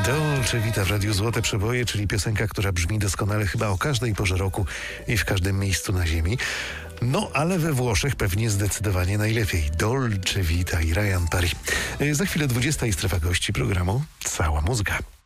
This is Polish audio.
Dolce Vita w Radiu Złote Przeboje, czyli piosenka, która brzmi doskonale chyba o każdej porze roku i w każdym miejscu na ziemi. No, ale we Włoszech pewnie zdecydowanie najlepiej. Dolce Vita i Ryan Parry. Za chwilę 20 i strefa gości programu Cała Muzyka.